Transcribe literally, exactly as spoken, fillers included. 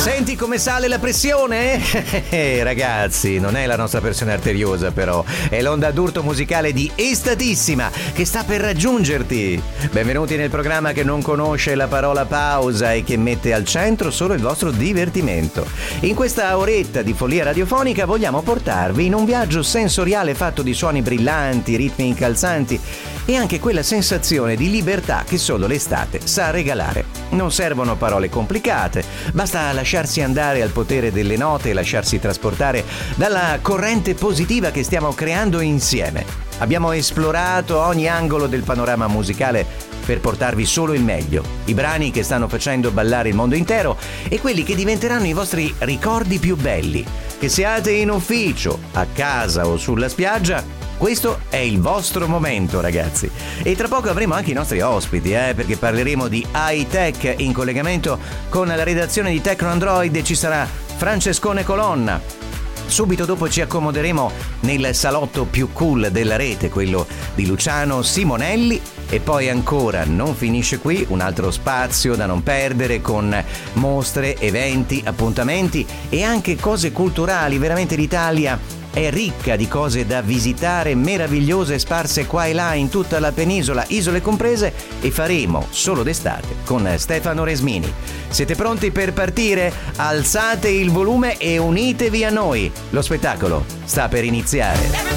Senti come sale la pressione? Ragazzi, non è la nostra pressione arteriosa però, è l'onda d'urto musicale di Estatissima che sta per raggiungerti. Benvenuti nel programma che non conosce la parola pausa e che mette al centro solo il vostro divertimento. In questa oretta di follia radiofonica vogliamo portarvi in un viaggio sensoriale fatto di suoni brillanti, ritmi incalzanti e anche quella sensazione di libertà che solo l'estate sa regalare. Non servono parole complicate, basta lasciarsi andare al potere delle note e lasciarsi trasportare dalla corrente positiva che stiamo creando insieme. Abbiamo esplorato ogni angolo del panorama musicale per portarvi solo il meglio, i brani che stanno facendo ballare il mondo intero e quelli che diventeranno i vostri ricordi più belli. Che siate in ufficio, a casa o sulla spiaggia, questo è il vostro momento, ragazzi. E tra poco avremo anche i nostri ospiti, eh, perché parleremo di high tech in collegamento con la redazione di Tecno Android e ci sarà Francescone Colonna. Subito dopo ci accomoderemo nel salotto più cool della rete, quello di Luciano Simonelli. E poi ancora non finisce qui, un altro spazio da non perdere con mostre, eventi, appuntamenti e anche cose culturali. Veramente l'Italia è ricca di cose da visitare, meravigliose, sparse qua e là in tutta la penisola, isole comprese, e faremo solo d'estate con Stefano Resmini. Siete pronti per partire? Alzate il volume e unitevi a noi. Lo spettacolo sta per iniziare.